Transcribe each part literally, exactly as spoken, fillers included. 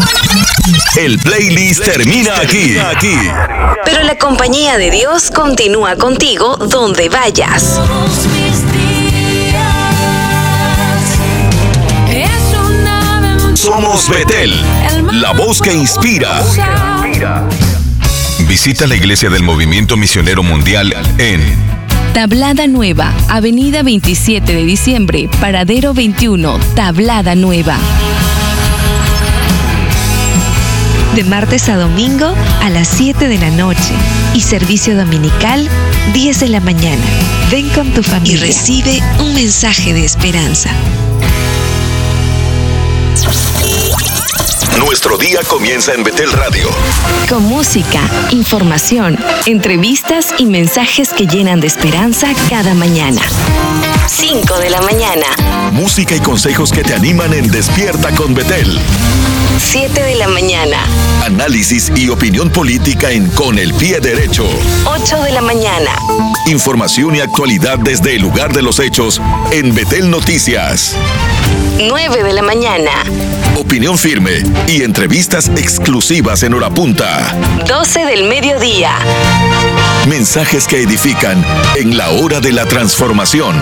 El playlist termina aquí. aquí. Pero la compañía de Dios continúa contigo donde vayas. Somos Betel, la voz que inspira. Visita la iglesia del Movimiento Misionero Mundial en Tablada Nueva, Avenida veintisiete de diciembre, Paradero veintiuno, Tablada Nueva. De martes a domingo a las siete de la noche y servicio dominical diez de la mañana. Ven con tu familia y recibe un mensaje de esperanza. Nuestro día comienza en Betel Radio. Con música, información, entrevistas y mensajes que llenan de esperanza cada mañana. cinco de la mañana. Música y consejos que te animan en Despierta con Betel. siete de la mañana. Análisis y opinión política en Con el Pie Derecho. ocho de la mañana. Información y actualidad desde el lugar de los hechos en Betel Noticias. nueve de la mañana. Opinión firme y entrevistas exclusivas en hora punta. doce del mediodía. Mensajes que edifican en la hora de la transformación.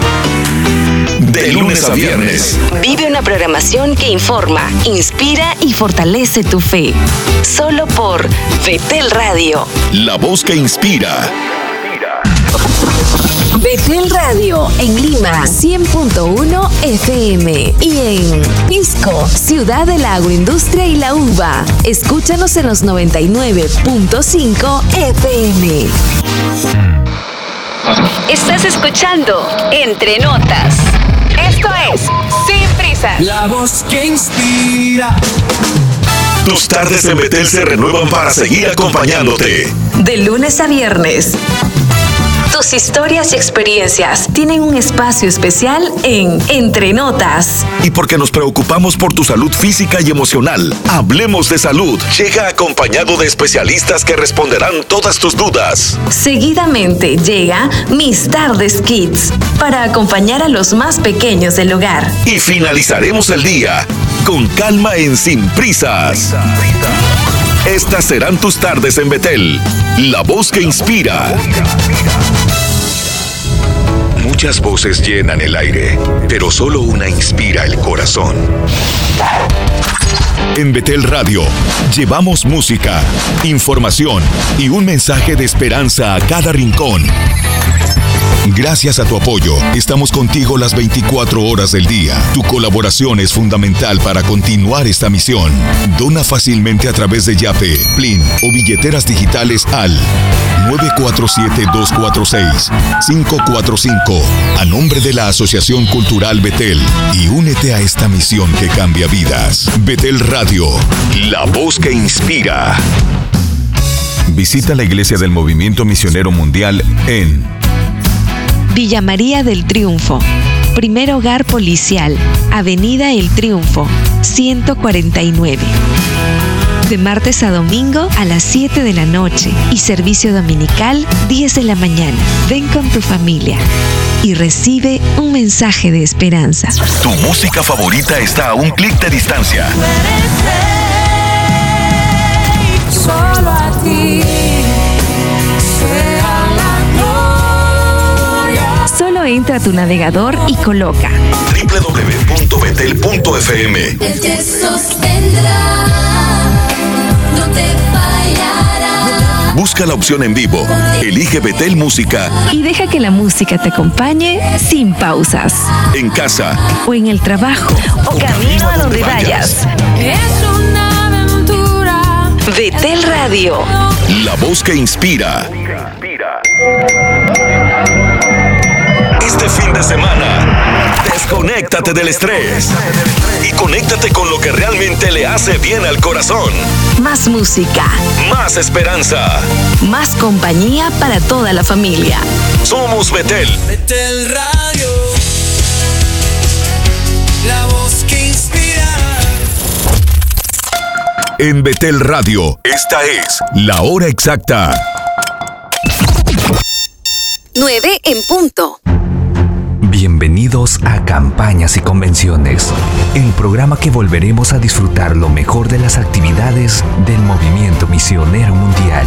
De lunes a viernes. Vive una programación que informa, inspira y fortalece tu fe. Solo por Betel Radio. La voz que inspira. Betel Radio en Lima, cien punto uno F M. Y en Pisco, ciudad de la agroindustria y la uva. Escúchanos en los noventa y nueve punto cinco F M. Estás escuchando Entre Notas. Esto es Sin Prisas. La voz que inspira. Tus tardes en Betel se renuevan para seguir acompañándote. De lunes a viernes. Tus historias y experiencias tienen un espacio especial en Entre Notas. Y porque nos preocupamos por tu salud física y emocional, Hablemos de Salud llega acompañado de especialistas que responderán todas tus dudas. Seguidamente llega Mis Tardes Kids para acompañar a los más pequeños del hogar. Y finalizaremos el día con calma en Sin Prisas. Estas serán tus tardes en Betel, la voz que inspira. Muchas voces llenan el aire, pero solo una inspira el corazón. En Betel Radio, llevamos música, información y un mensaje de esperanza a cada rincón. Gracias a tu apoyo, estamos contigo las veinticuatro horas del día. Tu colaboración es fundamental para continuar esta misión. Dona fácilmente a través de Yape, Plin o billeteras digitales al nueve cuatro siete, dos cuatro seis, cinco cuatro cinco a nombre de la Asociación Cultural Betel y únete a esta misión que cambia vidas. Betel Radio, la voz que inspira. Visita la iglesia del Movimiento Misionero Mundial en Villa María del Triunfo, primer hogar policial, Avenida El Triunfo, ciento cuarenta y nueve. De martes a domingo a las siete de la noche y servicio dominical diez de la mañana. Ven con tu familia y recibe un mensaje de esperanza. Tu música favorita está a un clic de distancia. Solo a ti sea la gloria. Solo entra a tu navegador y coloca doble u doble u doble u punto betel punto f m. Él te sostendrá, no te fallará. Busca la opción en vivo, elige Betel Música y deja que la música te acompañe sin pausas. en casa O en el trabajo. O camino a donde vayas. Es una aventura. Betel Radio. La voz que inspira. Este fin de semana, desconéctate del estrés y conéctate con lo que realmente le hace bien al corazón. Más música. Más esperanza. Más compañía para toda la familia. Somos Betel. Betel Radio, la voz que inspira. En Betel Radio, esta es la hora exacta. nueve en punto. Bienvenidos a Campañas y Convenciones. el programa que volveremos a disfrutar lo mejor de las actividades del Movimiento Misionero Mundial.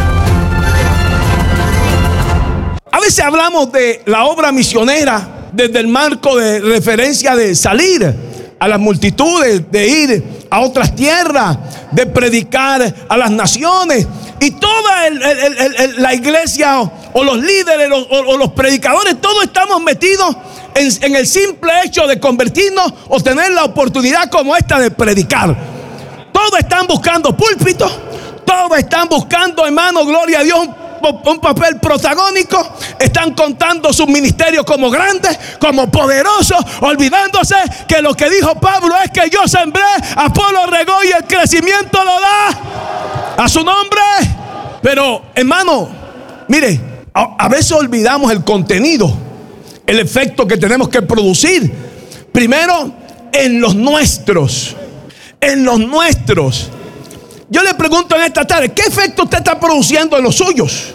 A veces hablamos de la obra misionera desde el marco de referencia de salir a las multitudes, de ir a otras tierras, de predicar a las naciones. Y toda el, el, el, el, la iglesia o, o los líderes o, o, o los predicadores, todos estamos metidos en, en el simple hecho de convertirnos o tener la oportunidad como esta de predicar. Todos están buscando púlpitos, todos están buscando, hermano, gloria a Dios, un, un papel protagónico. Están contando sus ministerios como grandes, como poderosos, olvidándose que lo que dijo Pablo es que yo sembré, Apolo regó y el crecimiento lo da a su nombre. Pero, hermano, mire, a, a veces olvidamos el contenido, el efecto que tenemos que producir. Primero, en los nuestros. En los nuestros. Yo le pregunto en esta tarde, ¿qué efecto usted está produciendo en los suyos?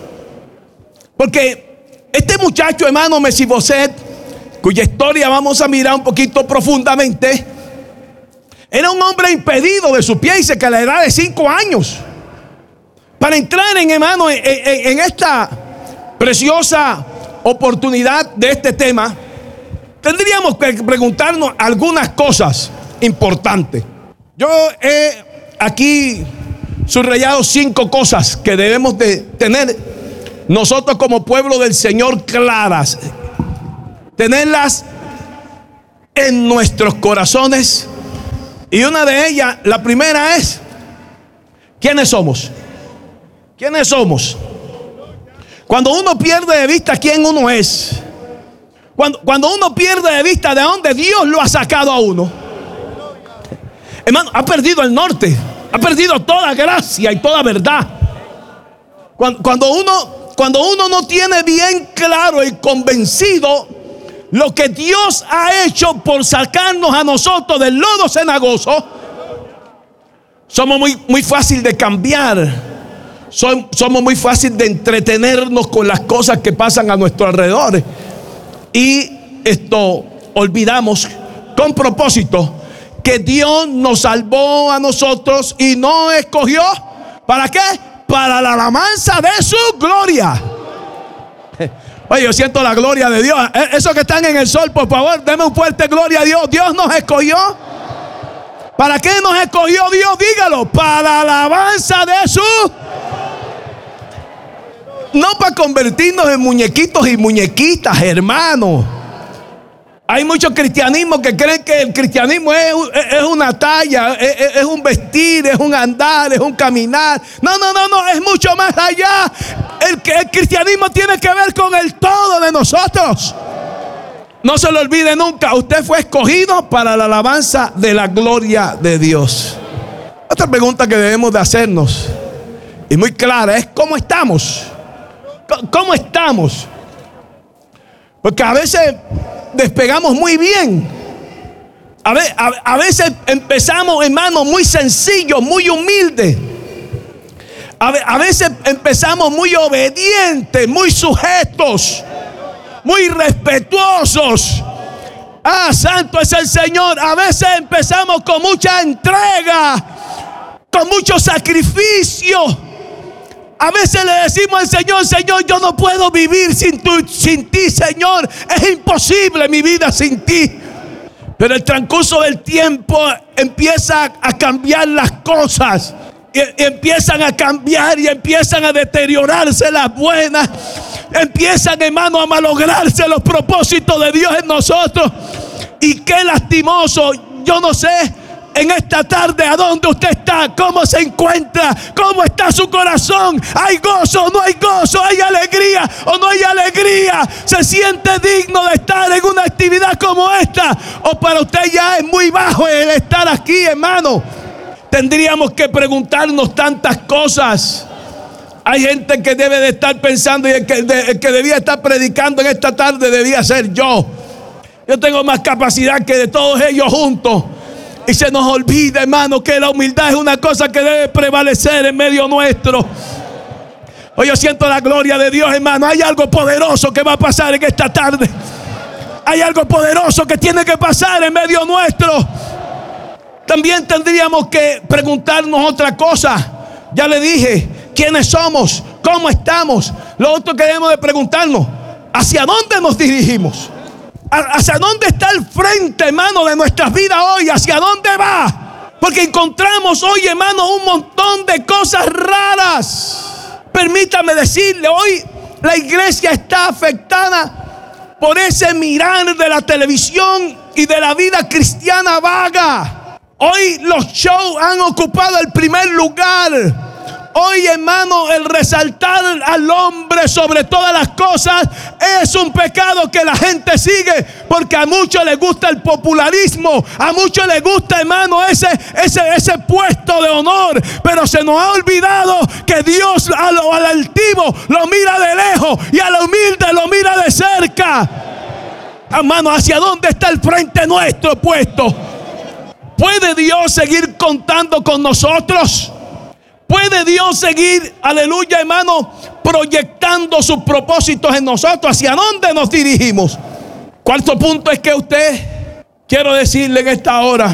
Porque este muchacho, hermano Mesiboset, cuya historia vamos a mirar un poquito profundamente, era un hombre impedido de su pie, dice que a la edad de cinco años. Para entrar en, hermano, en, en, en esta preciosa oportunidad de este tema, tendríamos que preguntarnos algunas cosas importantes. Yo he aquí subrayado cinco cosas que debemos de tener nosotros como pueblo del Señor claras, tenerlas en nuestros corazones. Y una de ellas, la primera es, ¿quiénes somos? ¿Quiénes somos? Cuando uno pierde de vista quién uno es, cuando, cuando uno pierde de vista de dónde Dios lo ha sacado a uno, hermano, ha perdido el norte, ha perdido toda gracia y toda verdad. Cuando, cuando uno, cuando uno no tiene bien claro y convencido lo que Dios ha hecho por sacarnos a nosotros del lodo cenagoso, somos muy, muy fácil de cambiar. Somos muy fácil de entretenernos con las cosas que pasan a nuestro alrededor. Y esto olvidamos con propósito que Dios nos salvó a nosotros y nos escogió. ¿Para qué? Para la alabanza de su gloria. Oye, yo siento la gloria de Dios. Esos que están en el sol, por favor, denme un fuerte gloria a Dios. Dios nos escogió. ¿Para qué nos escogió Dios? Dígalo. Para la alabanza de su... No para convertirnos en muñequitos y muñequitas, hermano. Hay muchos cristianismos que creen que el cristianismo es, es una talla, es, es un vestir, es un andar, es un caminar. No, no, no, no, es mucho más allá. El, el cristianismo tiene que ver con el todo de nosotros. No se lo olvide nunca, usted fue escogido para la alabanza de la gloria de Dios. Otra pregunta que debemos de hacernos, y muy clara, es ¿cómo estamos? ¿Cómo estamos? Porque a veces despegamos muy bien. A, ve, a, a veces empezamos, hermano, muy sencillos, muy humildes. A, ve, a veces empezamos muy obedientes, muy sujetos, muy respetuosos. Ah, santo es el Señor. A veces empezamos con mucha entrega, con mucho sacrificio. A veces le decimos al Señor, Señor, yo no puedo vivir sin, tu, sin ti, Señor. Es imposible mi vida sin ti. Pero el transcurso del tiempo empieza a cambiar las cosas. Y, y empiezan a cambiar y empiezan a deteriorarse las buenas. Empiezan, hermano, a malograrse los propósitos de Dios en nosotros. Y qué lastimoso, yo no sé. En esta tarde, ¿a dónde usted está? ¿Cómo se encuentra? ¿Cómo está su corazón? ¿Hay gozo o no hay gozo? ¿Hay alegría o no hay alegría? ¿Se siente digno de estar en una actividad como esta? ¿O para usted ya es muy bajo el estar aquí, hermano? Tendríamos que preguntarnos tantas cosas. Hay gente que debe de estar pensando y el que, de, el que debía estar predicando en esta tarde debía ser yo. Yo tengo más capacidad que de todos ellos juntos. Y se nos olvida, hermano, que la humildad es una cosa que debe prevalecer en medio nuestro. Hoy yo siento la gloria de Dios, hermano. Hay algo poderoso que va a pasar en esta tarde. Hay algo poderoso que tiene que pasar en medio nuestro. También tendríamos que preguntarnos otra cosa. Ya le dije, ¿quiénes somos? ¿Cómo estamos? Lo otro que debemos de preguntarnos, ¿hacia dónde nos dirigimos? ¿Hacia dónde está el frente, hermano, de nuestras vidas hoy? ¿Hacia dónde va? Porque encontramos hoy, hermano, un montón de cosas raras. Permítame decirle, hoy la iglesia está afectada por ese mirar de la televisión y de la vida cristiana vaga. Hoy los shows han ocupado el primer lugar. Hoy, hermano, el resaltar al hombre sobre todas las cosas es un pecado que la gente sigue, porque a muchos les gusta el popularismo, a muchos les gusta, hermano, ese, ese, ese puesto de honor, pero se nos ha olvidado que Dios al, al altivo lo mira de lejos y a lo humilde lo mira de cerca. Hermano, ¿hacia dónde está el frente nuestro puesto? ¿Puede Dios seguir contando con nosotros? ¿Puede Dios seguir, aleluya, hermano, proyectando sus propósitos en nosotros? ¿Hacia dónde nos dirigimos? Cuarto punto es que usted, quiero decirle en esta hora,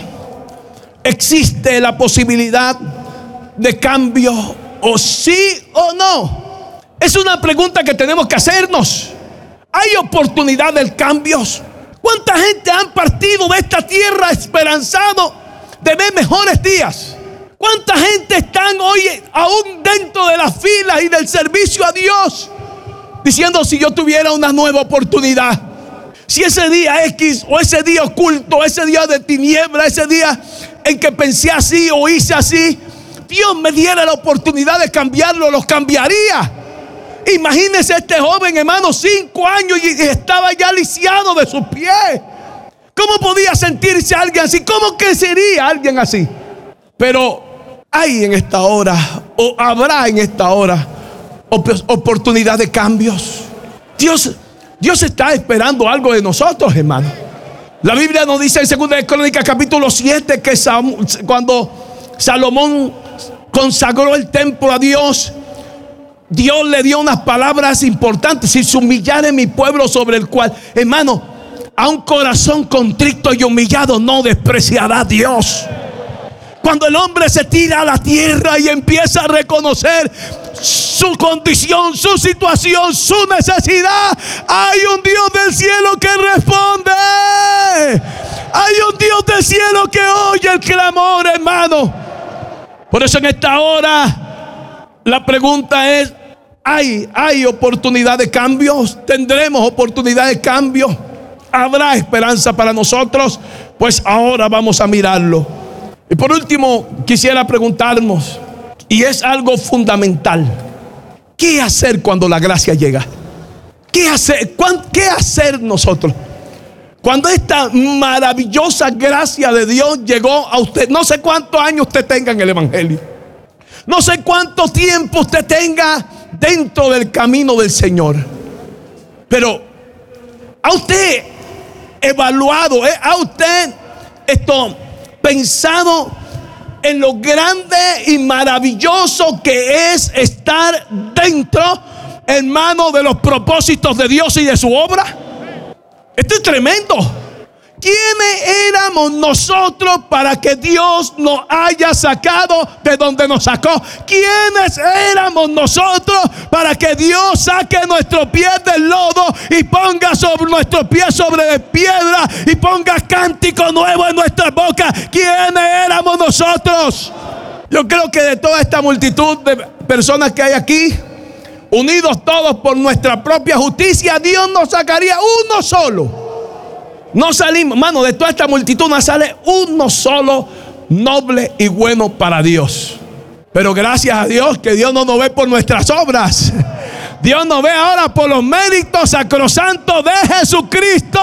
existe la posibilidad de cambio, o sí o no. Es una pregunta que tenemos que hacernos. ¿Hay oportunidad del cambio? ¿Cuánta gente han partido de esta tierra esperanzado de ver mejores días? ¿Cuánta gente están hoy aún dentro de las filas y del servicio a Dios diciendo, si yo tuviera una nueva oportunidad, si ese día X o ese día oculto, ese día de tiniebla, ese día en que pensé así o hice así, Dios me diera la oportunidad de cambiarlo, los cambiaría? Imagínese este joven, hermano, cinco años y estaba ya lisiado de sus pies. ¿Cómo podía sentirse alguien así? ¿Cómo crecería alguien así? Pero hay en esta hora, o habrá en esta hora, op- oportunidad de cambios. Dios, Dios está esperando algo de nosotros, hermano. La Biblia nos dice en segunda de Crónicas capítulo siete que Sam, cuando Salomón consagró el templo a Dios, Dios le dio unas palabras importantes: si se humillare mi pueblo sobre el cual, hermano, a un corazón contrito y humillado no despreciará Dios. Cuando el hombre se tira a la tierra y empieza a reconocer su condición, su situación, su necesidad, hay un Dios del cielo que responde. Hay un Dios del cielo que oye el clamor, hermano. Por eso en esta hora la pregunta es, ¿hay, hay oportunidad de cambios? ¿Tendremos oportunidad de cambio? ¿Habrá esperanza para nosotros? Pues ahora vamos a mirarlo. Y por último, quisiera preguntarnos, y es algo fundamental, ¿qué hacer cuando la gracia llega? ¿Qué hacer? ¿Qué hacer nosotros? Cuando esta maravillosa gracia de Dios llegó a usted, no sé cuántos años usted tenga en el evangelio, no sé cuánto tiempo usted tenga dentro del camino del Señor, pero a usted evaluado, ¿eh? a usted esto pensado en lo grande y maravilloso que es estar dentro, hermano, de los propósitos de Dios y de su obra. Esto es tremendo. ¿Quiénes éramos nosotros para que Dios nos haya sacado de donde nos sacó? ¿Quiénes éramos nosotros para que Dios saque nuestros pies del lodo y ponga sobre nuestros pies sobre de piedra y ponga cántico nuevo en nuestras bocas? ¿Quiénes éramos nosotros? Yo creo que de toda esta multitud de personas que hay aquí, unidos todos por nuestra propia justicia, Dios nos sacaría uno solo. No salimos, mano, de toda esta multitud no sale uno solo noble y bueno para Dios. Pero gracias a Dios que Dios no nos ve por nuestras obras. Dios nos ve ahora por los méritos sacrosantos de Jesucristo,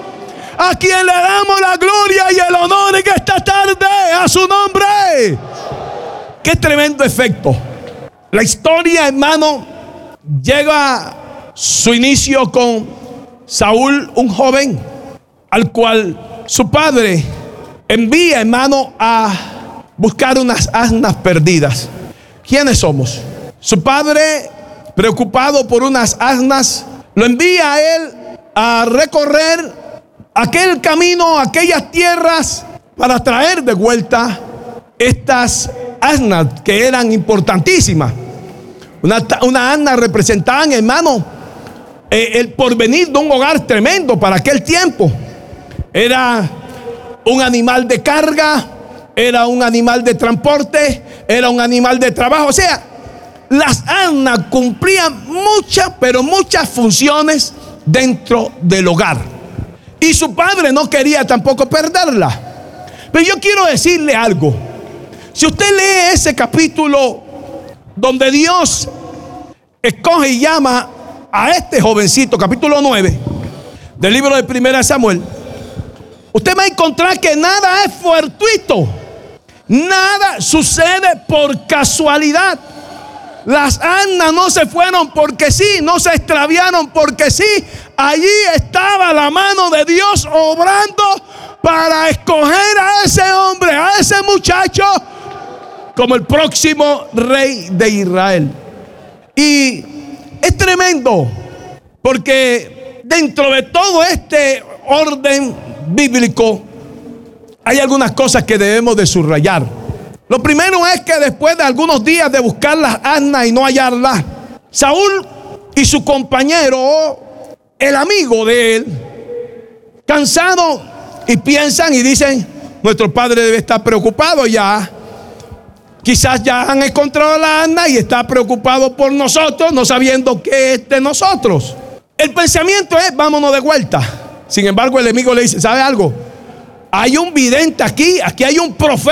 a quien le damos la gloria y el honor en esta tarde, a su nombre. Qué tremendo efecto. La historia, hermano, llega a su inicio con Saúl, un joven al cual su padre envía, hermano, a buscar unas asnas perdidas. ¿Quiénes somos? Su padre, preocupado por unas asnas, lo envía a él a recorrer aquel camino, aquellas tierras para traer de vuelta estas asnas que eran importantísimas. Una, una asna representaban, hermano, eh, el porvenir de un hogar tremendo para aquel tiempo. Era un animal de carga, era un animal de transporte, era un animal de trabajo. O sea, las asnas cumplían muchas, pero muchas funciones dentro del hogar. Y su padre no quería tampoco perderla. Pero yo quiero decirle algo. Si usted lee ese capítulo donde Dios escoge y llama a este jovencito, capítulo nueve del libro de Primera de Samuel, usted va a encontrar que nada es fortuito. Nada sucede por casualidad. Las asnas no se fueron porque sí, no se extraviaron porque sí. Allí estaba la mano de Dios obrando para escoger a ese hombre, a ese muchacho, como el próximo rey de Israel. Y es tremendo, porque dentro de todo este orden bíblico hay algunas cosas que debemos de subrayar. Lo primero es que después de algunos días de buscar las asnas y no hallarlas, Saúl y su compañero, el amigo de él, cansados, y piensan y dicen: nuestro padre debe estar preocupado ya. Quizás ya han encontrado la asna y está preocupado por nosotros, no sabiendo qué es de nosotros. El pensamiento es: vámonos de vuelta. Sin embargo, el enemigo le dice: ¿sabe algo? Hay un vidente aquí, aquí hay un profeta.